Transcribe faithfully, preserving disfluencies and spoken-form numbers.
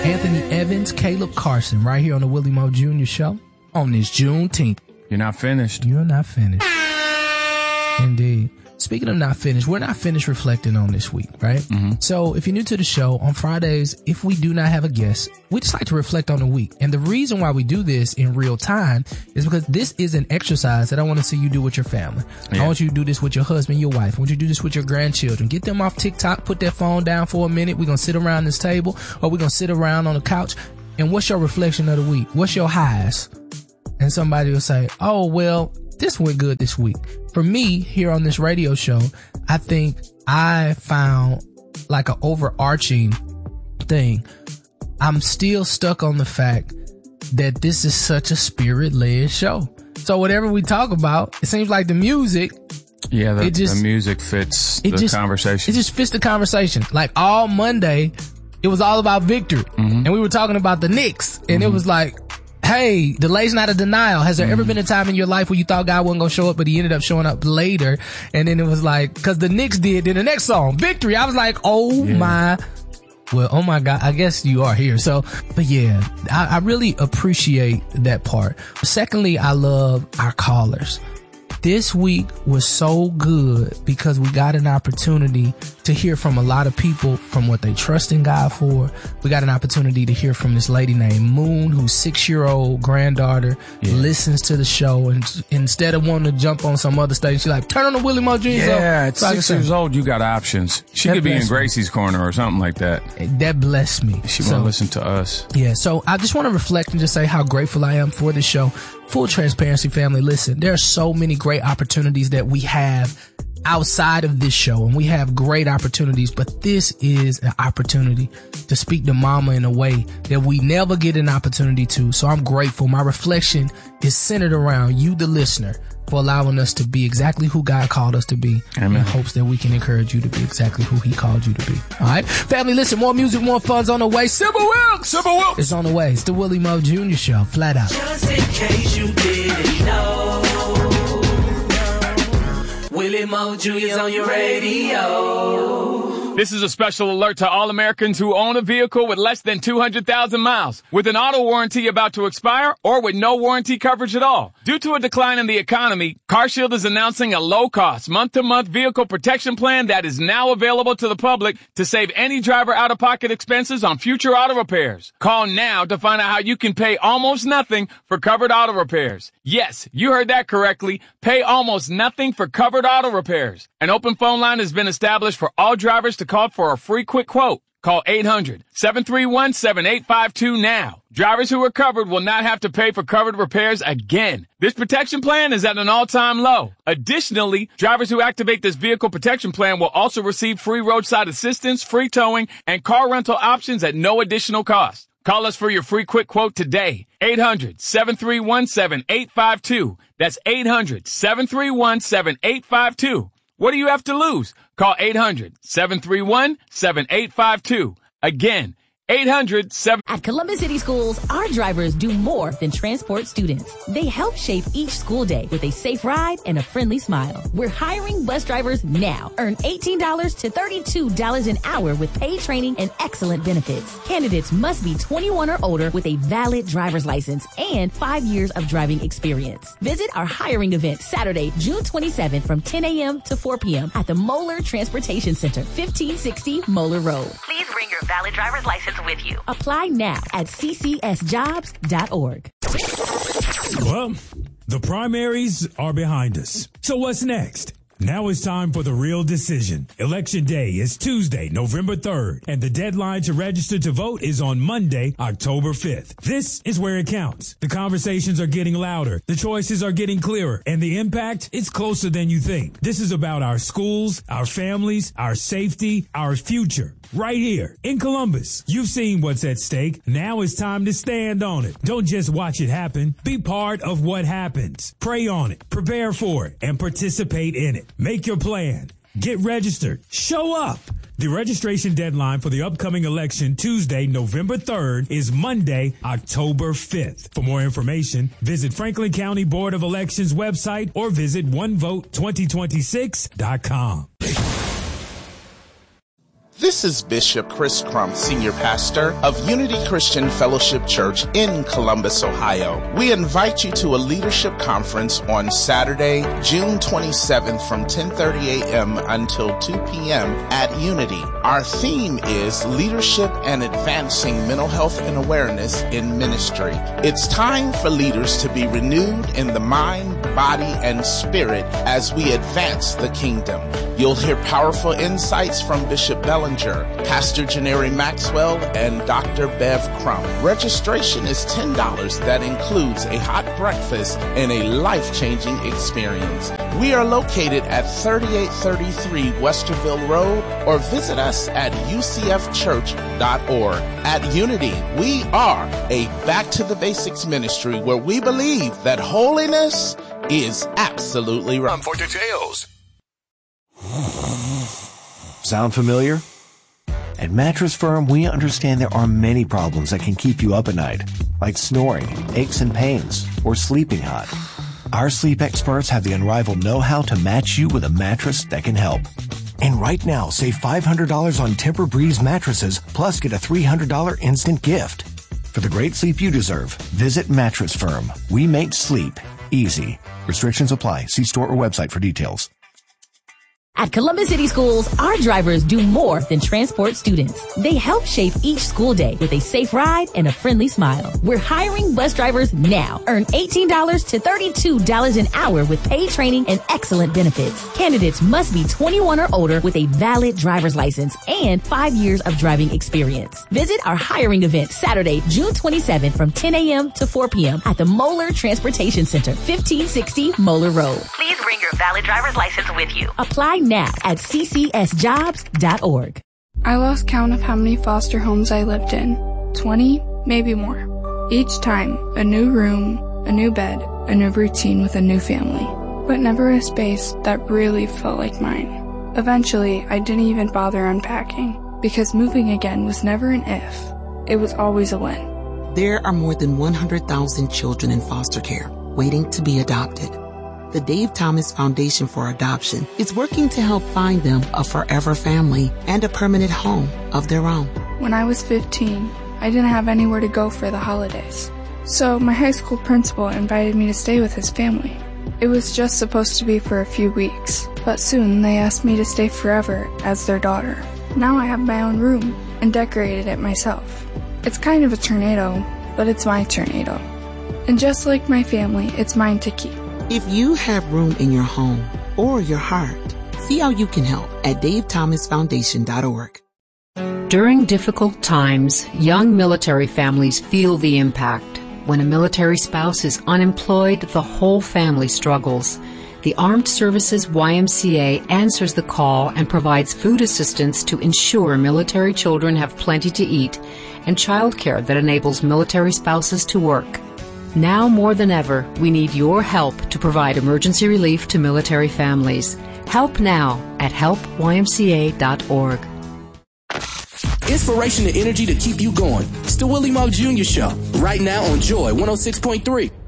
Anthony Evans, Caleb Carson, right here on the Willie Moe Junior Show on this Juneteenth. You're not finished. You're not finished. Indeed. Speaking of not finished, we're not finished reflecting on this week, right? Mm-hmm. So if you're new to the show, on Fridays, if we do not have a guest, we just like to reflect on the week. And the reason why we do this in real time is because this is an exercise that I want to see you do with your family. Yeah. I want you to do this with your husband, your wife. I want you to do this with your grandchildren. Get them off TikTok, put that phone down for a minute. We're going to sit around this table, or we're going to sit around on the couch. And what's your reflection of the week? What's your highs? And somebody will say, oh, well, this went good this week. For me, here on this radio show, I think I found like an overarching thing. I'm still stuck on the fact that this is such a spirit-led show. So whatever we talk about, it seems like the music. Yeah, the, it just, the music fits it the just, conversation. It just fits the conversation. Like all Monday, it was all about victory. Mm-hmm. And we were talking about the Knicks. And mm-hmm. it was like, hey, delay's not a denial. Has there mm. ever been a time in your life where you thought God wasn't going to show up, but he ended up showing up later? And then it was like, cause the Knicks did, then the next song, Victory. I was like, oh yeah. my, well, oh my God, I guess you are here. So, but yeah, I, I really appreciate that part. Secondly, I love our callers. This week was so good because we got an opportunity to hear from a lot of people from what they trust in God for. We got an opportunity to hear from this lady named Moon, whose six-year-old granddaughter yeah. listens to the show, and instead of wanting to jump on some other station, she's like, turn on the Willie Moe Junior Show. Yeah, at six years old, you got options. She that could be in Gracie's me. Corner or something like that. That blessed me. She so, want to listen to us. Yeah, so I just want to reflect and just say how grateful I am for this show. Full transparency, family. Listen, there are so many great opportunities that we have outside of this show, and we have great opportunities, but this is an opportunity to speak to mama in a way that we never get an opportunity to. So I'm grateful. My reflection is centered around you, the listener, for allowing us to be exactly who God called us to be. Amen. In hopes that we can encourage you to be exactly who he called you to be. All right, family, listen, more music, more fun's on the way. Sybil Wilkes! Sybil Wilkes! It's on the way. It's the Willie Moe Junior Show, flat out. Just in case you didn't know, Willie Moe Junior's on your radio. This is a special alert to all Americans who own a vehicle with less than two hundred thousand miles, with an auto warranty about to expire, or with no warranty coverage at all. Due to a decline in the economy, CarShield is announcing a low-cost, month-to-month vehicle protection plan that is now available to the public to save any driver out-of-pocket expenses on future auto repairs. Call now to find out how you can pay almost nothing for covered auto repairs. Yes, you heard that correctly. Pay almost nothing for covered auto repairs. An open phone line has been established for all drivers to call for a free quick quote. Call eight hundred, seven three one, seven eight five two now. Drivers who are covered will not have to pay for covered repairs again. This protection plan is at an all-time low. Additionally, drivers who activate this vehicle protection plan will also receive free roadside assistance, free towing, and car rental options at no additional cost. Call us for your free quick quote today. eight hundred, seven three one, seven eight five two. That's eight hundred, seven three one, seven eight five two. What do you have to lose? Call eight hundred, seven three one, seven eight five two. Again, eight hundred, seven... At Columbus City Schools, our drivers do more than transport students. They help shape each school day with a safe ride and a friendly smile. We're hiring bus drivers now. Earn eighteen dollars to thirty-two dollars an hour with paid training and excellent benefits. Candidates must be twenty-one or older with a valid driver's license and five years of driving experience. Visit our hiring event Saturday, June twenty-seventh from ten a.m. to four p.m. at the Moeller Transportation Center, fifteen sixty Moeller Road. Please bring your valid driver's license with you. Apply now at c c s jobs dot org. Well, the primaries are behind us. So what's next? Now it's time for the real decision. Election Day is Tuesday, November third, and the deadline to register to vote is on Monday, October fifth. This is where it counts. The conversations are getting louder, the choices are getting clearer, and the impact is closer than you think. This is about our schools, our families, our safety, our future. Right here in Columbus. You've seen what's at stake. Now it's time to stand on it. Don't just watch it happen. Be part of what happens. Pray on it, prepare for it, and participate in it. Make your plan. Get registered. Show up. The registration deadline for the upcoming election Tuesday, November third, is Monday, October fifth. For more information, visit Franklin County Board of Elections website or visit one vote twenty twenty-six dot com. This is Bishop Chris Crump, Senior Pastor of Unity Christian Fellowship Church in Columbus, Ohio. We invite you to a leadership conference on Saturday, June twenty-seventh from ten thirty a.m. until two p.m. at Unity. Our theme is Leadership and Advancing Mental Health and Awareness in Ministry. It's time for leaders to be renewed in the mind, body, and spirit as we advance the kingdom. You'll hear powerful insights from Bishop Bellinger, Pastor Janeri Maxwell, and Doctor Bev Crump. Registration is ten dollars. That includes a hot breakfast and a life-changing experience. We are located at thirty-eight thirty-three Westerville Road, or visit us at u c f church dot org. At Unity, we are a Back to the Basics ministry where we believe that holiness is absolutely right. For details. Sound familiar? At Mattress Firm, we understand there are many problems that can keep you up at night, like snoring, aches and pains, or sleeping hot. Our sleep experts have the unrivaled know-how to match you with a mattress that can help. And right now, save five hundred dollars on Tempur-Breeze mattresses, plus get a three hundred dollars instant gift. For the great sleep you deserve, visit Mattress Firm. We make sleep easy. Restrictions apply. See store or website for details. At Columbus City Schools, our drivers do more than transport students. They help shape each school day with a safe ride and a friendly smile. We're hiring bus drivers now. Earn eighteen dollars to thirty-two dollars an hour with paid training and excellent benefits. Candidates must be twenty-one or older with a valid driver's license and five years of driving experience. Visit our hiring event Saturday, June twenty-seventh from ten a.m. to four p.m. at the Moeller Transportation Center, fifteen sixty Moeller Road. Please bring your valid driver's license with you. Apply now at c c s jobs dot org. I lost count of how many foster homes I lived in. twenty, maybe more. Each time, a new room, a new bed, a new routine with a new family. But never a space that really felt like mine. Eventually, I didn't even bother unpacking, because moving again was never an if. It was always a when. There are more than one hundred thousand children in foster care waiting to be adopted. The Dave Thomas Foundation for Adoption is working to help find them a forever family and a permanent home of their own. When I was fifteen, I didn't have anywhere to go for the holidays. So my high school principal invited me to stay with his family. It was just supposed to be for a few weeks, but soon they asked me to stay forever as their daughter. Now I have my own room and decorated it myself. It's kind of a tornado, but it's my tornado. And just like my family, it's mine to keep. If you have room in your home or your heart, see how you can help at dave thomas foundation dot org. During difficult times, young military families feel the impact. When a military spouse is unemployed, the whole family struggles. The Armed Services Y M C A answers the call and provides food assistance to ensure military children have plenty to eat and childcare that enables military spouses to work. Now more than ever, we need your help to provide emergency relief to military families. Help now at help y m c a dot org. Inspiration and energy to keep you going. It's the Willie Moe Junior Show, right now on Joy one oh six point three.